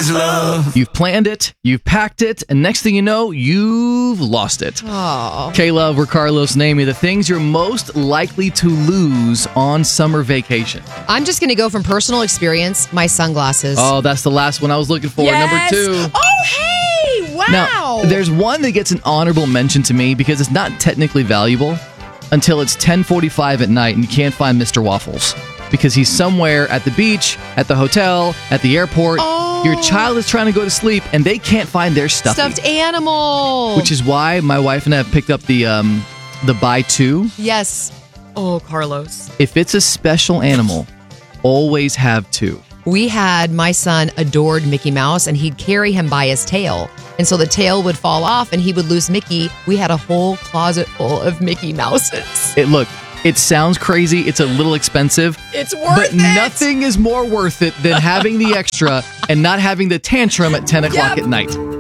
is love. You've planned it, you've packed it, and next thing you know, you've lost it. Oh. Kayla, we're Carlos. Name me the things you're most likely to lose on summer vacation. I'm just going to go from personal experience, my sunglasses. Oh, that's the last one I was looking for. Yes. Number 2. Oh, hey! Wow! Now, there's one that gets an honorable mention to me because it's not technically valuable until it's 10:45 at night and you can't find Mr. Waffles because he's somewhere at the beach, at the hotel, at the airport. Oh. Your child is trying to go to sleep and they can't find their stuffy. Stuffed animal. Which is why my wife and I have picked up the buy two. Yes. Oh, Carlos. If it's a special animal, always have two. We had, my son adored Mickey Mouse, and he'd carry him by his tail. And so the tail would fall off and he would lose Mickey. We had a whole closet full of Mickey Mouses. Look, it sounds crazy. It's a little expensive. It's worth but it. Nothing is more worth it than having the extra and not having the tantrum at 10 o'clock at night.